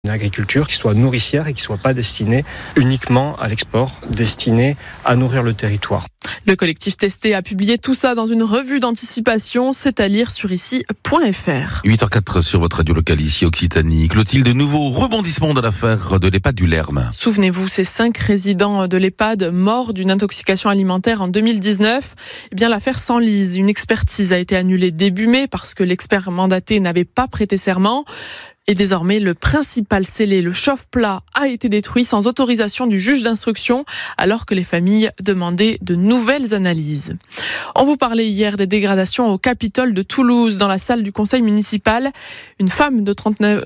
Une agriculture qui soit nourricière et qui ne soit pas destinée uniquement à l'export, destinée à nourrir le territoire. Le collectif Testé a publié tout ça dans une revue d'anticipation, c'est à lire sur ici.fr. 8h04 sur votre radio locale ici Occitanie. Clotilde, de nouveaux rebondissements de l'affaire de l'EHPAD du Lerme. Souvenez-vous, ces 5 résidents de l'EHPAD morts d'une intoxication alimentaire en 2019. Eh bien, l'affaire s'enlise. Une expertise a été annulée début mai parce que l'expert mandaté n'avait pas prêté serment. Et désormais, le principal scellé, le chauffe-plat, a été détruit sans autorisation du juge d'instruction, alors que les familles demandaient de nouvelles analyses. On vous parlait hier des dégradations au Capitole de Toulouse, dans la salle du conseil municipal. Une femme de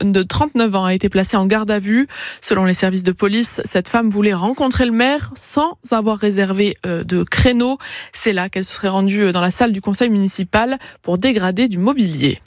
39 ans a été placée en garde à vue. Selon les services de police, cette femme voulait rencontrer le maire sans avoir réservé de créneau. C'est là qu'elle serait rendue dans la salle du conseil municipal pour dégrader du mobilier.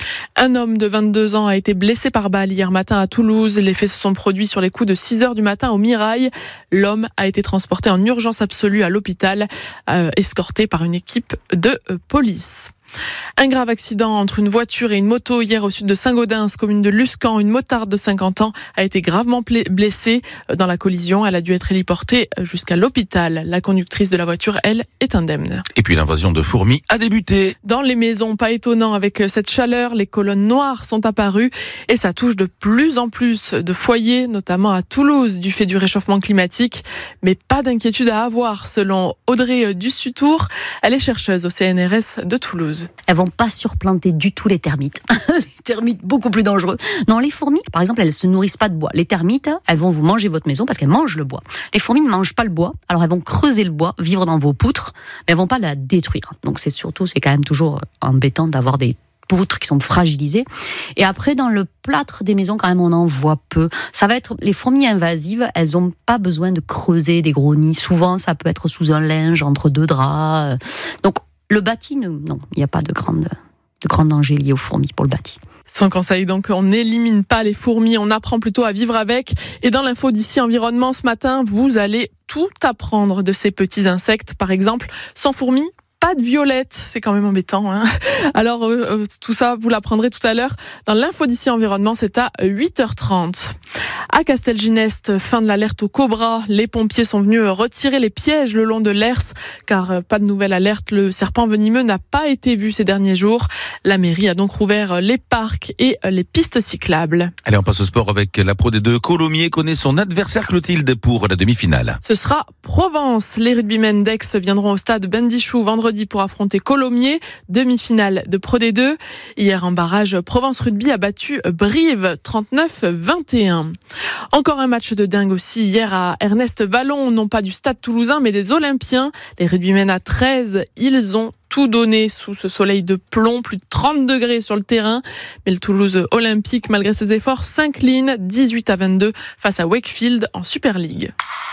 Un homme de 22 ans a été blessé par balle hier matin à Toulouse. Les faits se sont produits sur les coups de 6h du matin au Mirail. L'homme a été transporté en urgence absolue à l'hôpital, escorté par une équipe de police. Un grave accident entre une voiture et une moto hier au sud de Saint-Gaudens, commune de Luscan. Une motarde de 50 ans a été gravement blessée dans la collision. Elle a dû être héliportée jusqu'à l'hôpital. La conductrice de la voiture, elle, est indemne. Et puis l'invasion de fourmis a débuté. Dans les maisons, pas étonnant, avec cette chaleur, les colonnes noires sont apparues et ça touche de plus en plus de foyers, notamment à Toulouse, du fait du réchauffement climatique. Mais pas d'inquiétude à avoir, selon Audrey Dussutour. Elle est chercheuse au CNRS de Toulouse. Elles vont pas surplanter du tout les termites. Les termites beaucoup plus dangereux. Non, les fourmis, par exemple, elles se nourrissent pas de bois. Les termites, elles vont vous manger votre maison parce qu'elles mangent le bois. Les fourmis ne mangent pas le bois, alors elles vont creuser le bois, vivre dans vos poutres, mais elles vont pas la détruire. Donc c'est quand même toujours embêtant d'avoir des poutres qui sont fragilisées. Et après, dans le plâtre des maisons, quand même, on en voit peu. Ça va être les fourmis invasives. Elles ont pas besoin de creuser des gros nids. Souvent, ça peut être sous un linge, entre 2 draps. Donc le bâti, non, il n'y a pas de grand danger lié aux fourmis pour le bâti. Sans conseil, donc, on n'élimine pas les fourmis, on apprend plutôt à vivre avec. Et dans l'info d'ici Environnement ce matin, vous allez tout apprendre de ces petits insectes. Par exemple, sans fourmis, pas de violettes, c'est quand même embêtant, hein. Alors tout ça, vous l'apprendrez tout à l'heure dans l'info d'ici Environnement, c'est à 8h30. À Castelginest, fin de l'alerte au cobra. Les pompiers sont venus retirer les pièges le long de l'Hers, car pas de nouvelle alerte. Le serpent venimeux n'a pas été vu ces derniers jours. La mairie a donc rouvert les parcs et les pistes cyclables. Allez, on passe au sport avec la Pro D2. Colomiers connaît son adversaire Clotilde pour la demi-finale. Ce sera Provence. Les rugbymen d'Aix viendront au stade Bendichou vendredi pour affronter Colomiers, demi-finale de Pro D2. Hier en barrage, Provence Rugby a battu Brive 39-21. Encore un match de dingue aussi hier à Ernest Vallon, non pas du stade toulousain mais des Olympiens. Les rugbymen à 13, ils ont tout donné sous ce soleil de plomb, plus de 30 degrés sur le terrain. Mais le Toulouse Olympique, malgré ses efforts, s'incline 18-22 face à Wakefield en Super League.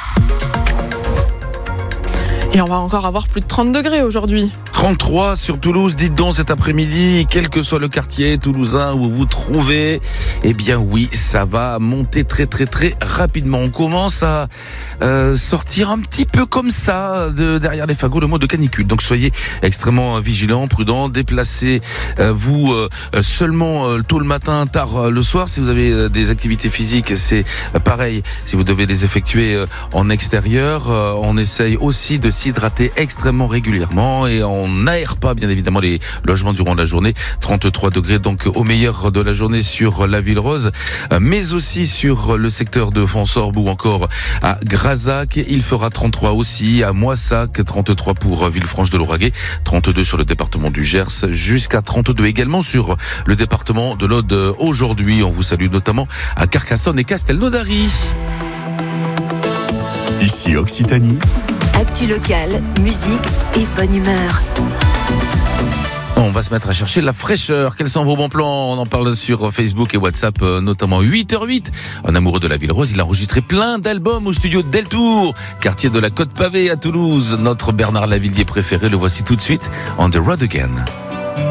Et on va encore avoir plus de 30 degrés aujourd'hui. 33 sur Toulouse, dites donc cet après-midi, quel que soit le quartier toulousain où vous vous trouvez, eh bien oui, ça va monter très très très rapidement. On commence à sortir un petit peu comme ça de derrière les fagots le mot de canicule. Donc soyez extrêmement vigilants, prudents, déplacez-vous seulement tôt le matin, tard le soir. Si vous avez des activités physiques, c'est pareil. Si vous devez les effectuer en extérieur, on essaye aussi de s'hydrater extrêmement régulièrement et on n'aère pas bien évidemment les logements durant la journée. 33 degrés donc au meilleur de la journée sur la Ville Rose, mais aussi sur le secteur de Fonsorbe ou encore à Grazac. Il fera 33 aussi à Moissac, 33 pour Villefranche de l'Auragais, 32 sur le département du Gers, jusqu'à 32 également sur le département de l'Aude aujourd'hui. On vous salue notamment à Carcassonne et Castelnaudary. Ici Occitanie. Actu locale, musique et bonne humeur. On va se mettre à chercher la fraîcheur. Quels sont vos bons plans? On en parle sur Facebook et WhatsApp, notamment 8h08. Un amoureux de la Ville Rose, il a enregistré plein d'albums au studio Deltour, quartier de la Côte Pavée à Toulouse. Notre Bernard Lavillier préféré, le voici tout de suite, On the Road Again.